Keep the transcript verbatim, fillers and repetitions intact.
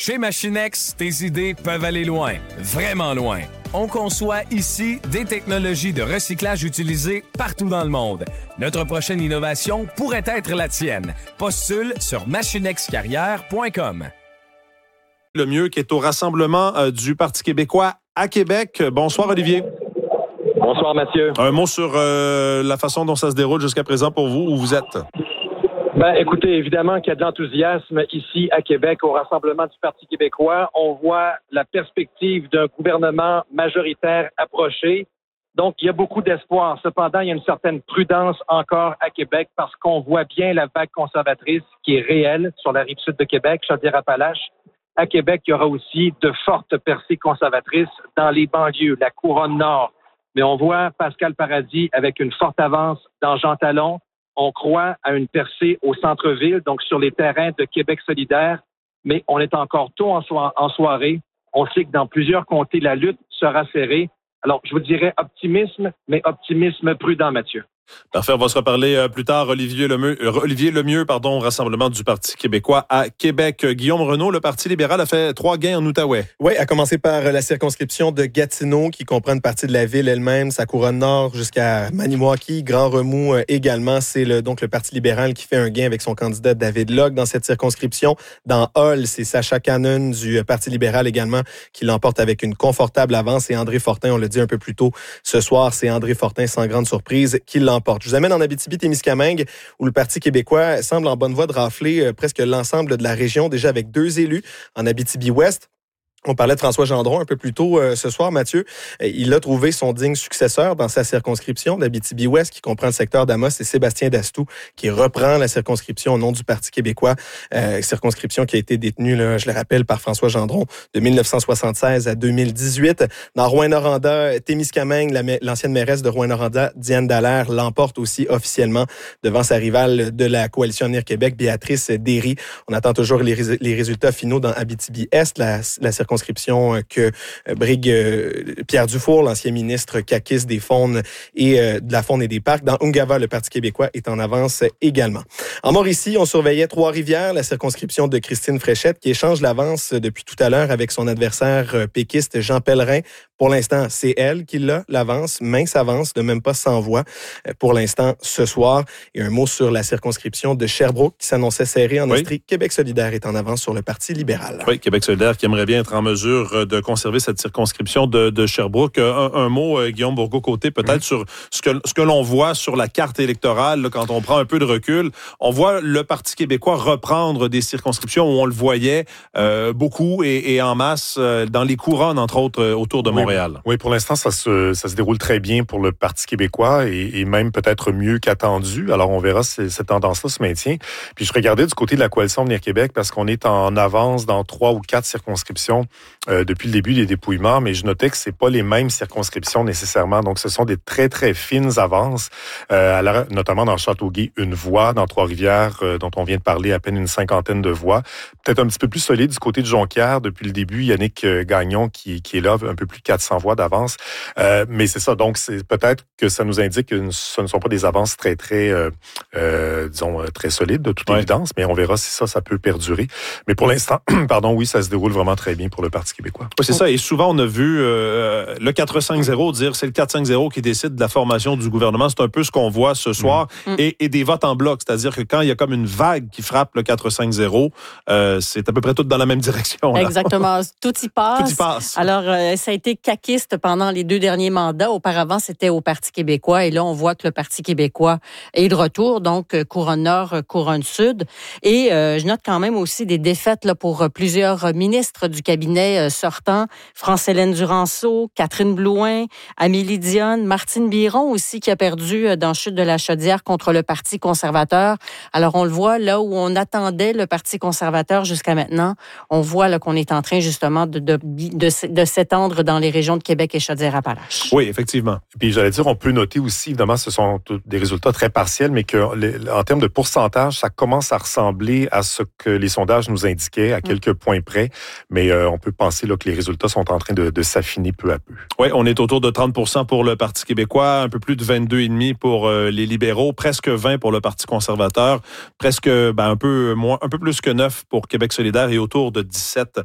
Chez Machinex, tes idées peuvent aller loin, vraiment loin. On conçoit ici des technologies de recyclage utilisées partout dans le monde. Notre prochaine innovation pourrait être la tienne. Postule sur machinexcarrière point com. Le mieux qui est au rassemblement euh, du Parti québécois à Québec. Bonsoir, Olivier. Bonsoir, Mathieu. Un mot sur euh, la façon dont ça se déroule jusqu'à présent pour vous, où vous êtes? Ben, écoutez, évidemment qu'il y a de l'enthousiasme ici à Québec au rassemblement du Parti québécois. On voit la perspective d'un gouvernement majoritaire approcher. Donc, il y a beaucoup d'espoir. Cependant, il y a une certaine prudence encore à Québec parce qu'on voit bien la vague conservatrice qui est réelle sur la rive sud de Québec, Chaudière-Appalaches. À Québec, il y aura aussi de fortes percées conservatrices dans les banlieues, la couronne nord. Mais on voit Pascal Paradis avec une forte avance dans Jean Talon. On croit à une percée au centre-ville, donc sur les terrains de Québec solidaire, mais on est encore tôt en, so- en soirée. On sait que dans plusieurs comtés, la lutte sera serrée. Alors, je vous dirais optimisme, mais optimisme prudent, Mathieu. Parfait, on va se reparler euh, plus tard. Olivier Lemieux, euh, Olivier Lemieux, pardon, au rassemblement du Parti québécois à Québec. Euh, Guillaume Renaud, le Parti libéral a fait trois gains en Outaouais. Oui, à commencer par la circonscription de Gatineau, qui comprend une partie de la ville elle-même, sa couronne nord jusqu'à Maniwaki, Grand Remous euh, également. C'est le, donc le Parti libéral qui fait un gain avec son candidat David Locke dans cette circonscription. Dans Hull, c'est Sacha Cannon du Parti libéral également qui l'emporte avec une confortable avance. Et André Fortin, on l'a dit un peu plus tôt ce soir, c'est André Fortin sans grande surprise qui l'emporte. Je vous amène en Abitibi-Témiscamingue où le Parti québécois semble en bonne voie de rafler euh, presque l'ensemble de la région, déjà avec deux élus en Abitibi-Ouest. On parlait de François Gendron un peu plus tôt euh, ce soir, Mathieu. Il a trouvé son digne successeur dans sa circonscription d'Abitibi-Ouest, qui comprend le secteur d'Amos, et Sébastien Dastou, qui reprend la circonscription au nom du Parti québécois. Euh, circonscription qui a été détenue, là, je le rappelle, par François Gendron de dix-neuf cent soixante-seize à deux mille dix-huit. Dans Rouyn-Noranda, Témiscamingue, la, l'ancienne mairesse de Rouyn-Noranda, Diane Dallaire, l'emporte aussi officiellement devant sa rivale de la Coalition Avenir Québec, Béatrice Derry. On attend toujours les, rés- les résultats finaux dans Abitibi-Est, la, la circonscription que brigue Pierre Dufour, l'ancien ministre caquiste des Faunes et de la Faune et des Parcs. Dans Ungava, le Parti québécois est en avance également. En Mauricie, on surveillait Trois-Rivières, la circonscription de Christine Fréchette, qui échange l'avance depuis tout à l'heure avec son adversaire péquiste Jean Pellerin. Pour l'instant, c'est elle qui l'a, l'avance, mince avance, de même pas cent voix pour l'instant ce soir. Et un mot sur la circonscription de Sherbrooke qui s'annonçait serrée en Estrie. Oui. Québec solidaire est en avance sur le Parti libéral. Oui, Québec solidaire qui aimerait bien être en mesure de conserver cette circonscription de, de Sherbrooke. Un, un mot, Guillaume Bourgault-Côté, peut-être mmh. sur ce que, ce que l'on voit sur la carte électorale, là, quand on prend un peu de recul. On voit le Parti québécois reprendre des circonscriptions où on le voyait euh, beaucoup et, et en masse euh, dans les couronnes, entre autres, euh, autour de Montréal. Oui, oui, pour l'instant, ça se, ça se déroule très bien pour le Parti québécois et, et même peut-être mieux qu'attendu. Alors, on verra si cette tendance-là se maintient. Puis, je regardais du côté de la Coalition Avenir Québec parce qu'on est en avance dans trois ou quatre circonscriptions euh, depuis le début des dépouillements, mais je notais que c'est pas les mêmes circonscriptions nécessairement. Donc, ce sont des très, très fines avances, euh, alors, notamment dans Châteauguay, une voix, dans Trois-Rivières, euh, dont on vient de parler, à peine une cinquantaine de voix. Peut-être un petit peu plus solide du côté de Jonquière. Depuis le début, Yannick Gagnon qui, qui est là, un peu plus de quatre cents voix d'avance. Euh, mais c'est ça, donc c'est peut-être que ça nous indique que ce ne sont pas des avances très, très, euh, euh, disons, très solides de toute ouais. évidence, mais on verra si ça, ça peut perdurer. Mais pour l'instant, pardon, oui, ça se déroule vraiment très bien pour le Parti québécois. Oui, c'est ça. Et souvent, on a vu euh, le quatre cinq zéro dire c'est le quatre cinq zéro qui décide de la formation du gouvernement. C'est un peu ce qu'on voit ce soir. Mmh. Et, et des votes en bloc, c'est-à-dire que quand il y a comme une vague qui frappe le quatre cinq zéro, euh, c'est à peu près tout dans la même direction. Là. Exactement. Tout y passe. Tout y passe. Alors, euh, ça a été caquiste pendant les deux derniers mandats. Auparavant, c'était au Parti québécois. Et là, on voit que le Parti québécois est de retour. Donc, Couronne Nord, Couronne Sud. Et euh, je note quand même aussi des défaites là, pour plusieurs ministres du cabinet euh, sortant. France-Hélène Duranceau, Catherine Blouin, Amélie Dionne, Martine Biron aussi qui a perdu euh, dans Chute de la Chaudière contre le Parti conservateur. Alors, on le voit là où on attendait le Parti conservateur jusqu'à maintenant. On voit là, qu'on est en train justement de, de, de, de s'étendre dans les régions de Québec et Chaudière-Appalaches. Oui, effectivement. Puis j'allais dire, on peut noter aussi, évidemment, ce sont des résultats très partiels, mais que les, en termes de pourcentage, ça commence à ressembler à ce que les sondages nous indiquaient à quelques mmh. points près. Mais euh, on peut penser là, que les résultats sont en train de, de s'affiner peu à peu. Oui, on est autour de trente pour cent pour le Parti québécois, un peu plus de vingt-deux virgule cinq pour euh, les libéraux, presque vingt pour le Parti conservateur, presque ben, un peu moins, un peu plus que neuf pour Québec solidaire et autour de dix-sept